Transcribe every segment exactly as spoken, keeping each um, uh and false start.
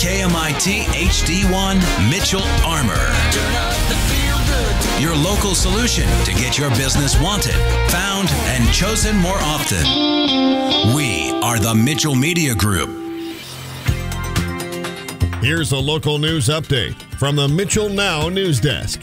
K M I T H D one Mitchell Armor. Turn up the feel good. Your local solution to get your business wanted, found, and chosen more often. We are the Mitchell Media Group. Here's a local news update from the Mitchell Now News Desk.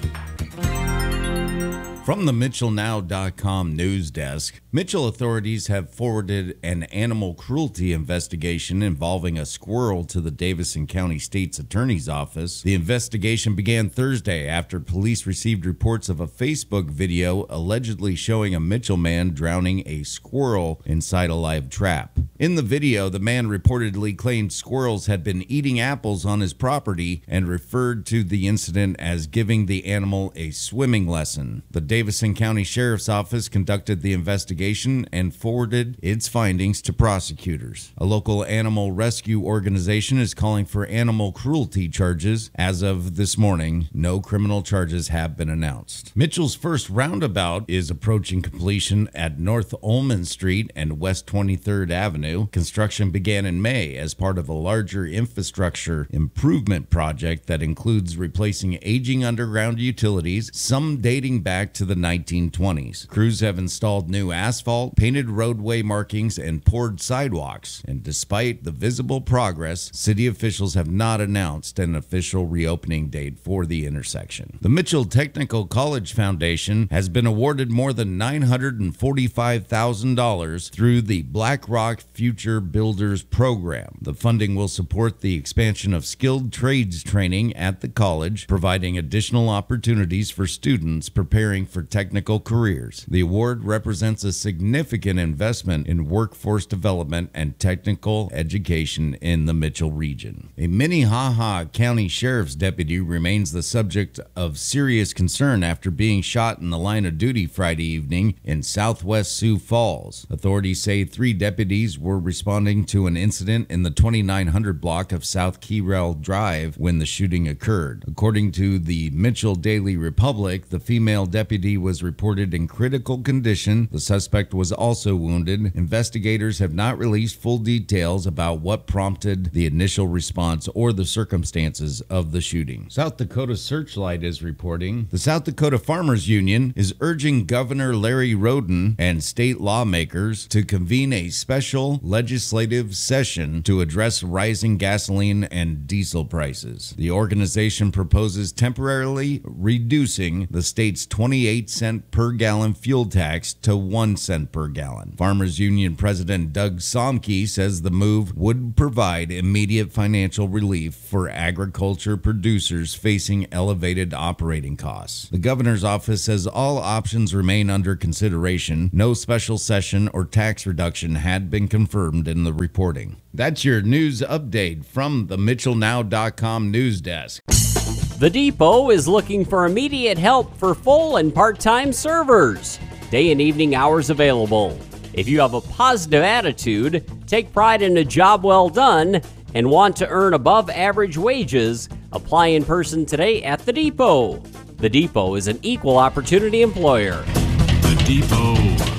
From the Mitchell Now dot com news desk, Mitchell authorities have forwarded an animal cruelty investigation involving a squirrel to the Davison County State's Attorney's Office. The investigation began Thursday after police received reports of a Facebook video allegedly showing a Mitchell man drowning a squirrel inside a live trap. In the video, the man reportedly claimed squirrels had been eating apples on his property and referred to the incident as giving the animal a swimming lesson. The Davison County Sheriff's Office conducted the investigation and forwarded its findings to prosecutors. A local animal rescue organization is calling for animal cruelty charges. As of this morning, no criminal charges have been announced. Mitchell's first roundabout is approaching completion at North Ullman Street and West twenty-third Avenue. Construction began in May as part of a larger infrastructure improvement project that includes replacing aging underground utilities, some dating back to the nineteen twenties. Crews have installed new asphalt, painted roadway markings, and poured sidewalks. And despite the visible progress, city officials have not announced an official reopening date for the intersection. The Mitchell Technical College Foundation has been awarded more than nine hundred forty-five thousand dollars through the BlackRock Future Builders Program. The funding will support the expansion of skilled trades training at the college, providing additional opportunities for students preparing for technical careers. The award represents a significant investment in workforce development and technical education in the Mitchell region. A Minnehaha County Sheriff's deputy remains the subject of serious concern after being shot in the line of duty Friday evening in southwest Sioux Falls. Authorities say three deputies were responding to an incident in the twenty-nine hundred block of South Keyrell Drive when the shooting occurred. According to the Mitchell Daily Republic, the female deputy was reported in critical condition. The suspect was also wounded. Investigators have not released full details about what prompted the initial response or the circumstances of the shooting. South Dakota Searchlight is reporting the South Dakota Farmers Union is urging Governor Larry Roden and state lawmakers to convene a special legislative session to address rising gasoline and diesel prices. The organization proposes temporarily reducing the state's twenty-eight cent per gallon fuel tax to one cent per gallon. Farmers Union President Doug Somke says the move would provide immediate financial relief for agriculture producers facing elevated operating costs. The governor's office says all options remain under consideration. No special session or tax reduction had been confirmed in the reporting. That's your news update from the Mitchell Now dot com news desk. The Depot is looking for immediate help for full and part-time servers. Day and evening hours available. If you have a positive attitude, take pride in a job well done, and want to earn above average wages, apply in person today at The Depot. The Depot is an equal opportunity employer. The Depot.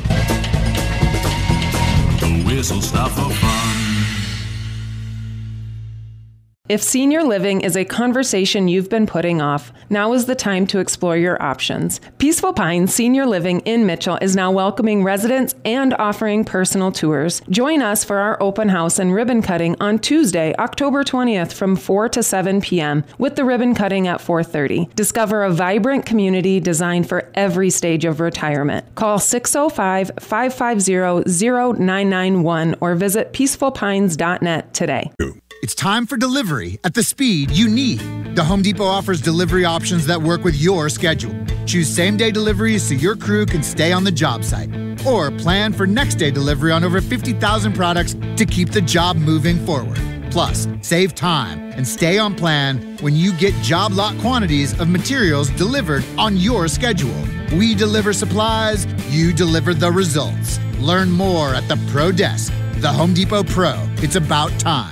The whistle stop for fun. If senior living is a conversation you've been putting off, now is the time to explore your options. Peaceful Pines Senior Living in Mitchell is now welcoming residents and offering personal tours. Join us for our open house and ribbon cutting on Tuesday, October twentieth from four to seven p.m. with the ribbon cutting at four thirty. Discover a vibrant community designed for every stage of retirement. Call six oh five, five five zero, zero nine nine one or visit peaceful pines dot net today. It's time for delivery at the speed you need. The Home Depot offers delivery options that work with your schedule. Choose same-day deliveries so your crew can stay on the job site. Or plan for next-day delivery on over fifty thousand products to keep the job moving forward. Plus, save time and stay on plan when you get job lot quantities of materials delivered on your schedule. We deliver supplies, you deliver the results. Learn more at the Pro Desk. The Home Depot Pro. It's about time.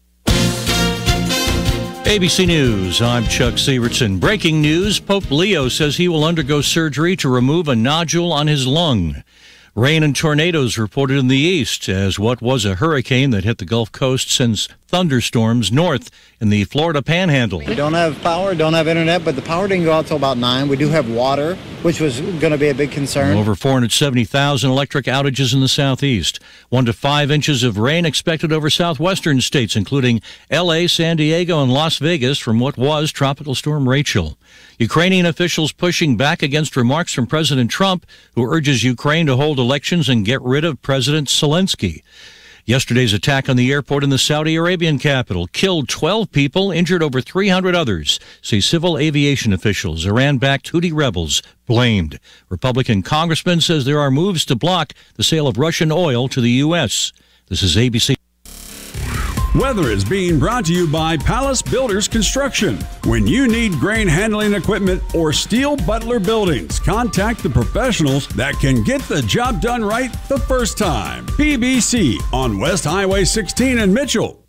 A B C News, I'm Chuck Sievertson. Breaking news, Pope Leo says he will undergo surgery to remove a nodule on his lung. Rain and tornadoes reported in the east as what was a hurricane that hit the Gulf Coast sends thunderstorms north in the Florida Panhandle. We don't have power, don't have internet, but the power didn't go out till about nine. We do have water, which was going to be a big concern. Over four hundred seventy thousand electric outages in the southeast. One to five inches of rain expected over southwestern states, including L A, San Diego, and Las Vegas from what was Tropical Storm Rachel. Ukrainian officials pushing back against remarks from President Trump, who urges Ukraine to hold elections and get rid of President Zelensky. Yesterday's attack on the airport in the Saudi Arabian capital killed twelve people, injured over three hundred others, say civil aviation officials. Iran-backed Houthi rebels blamed. Republican congressman says there are moves to block the sale of Russian oil to the U S. This is A B C. Weather is being brought to you by Palace Builders Construction. When you need grain handling equipment or steel Butler buildings, contact the professionals that can get the job done right the first time. P B C on West Highway sixteen in Mitchell.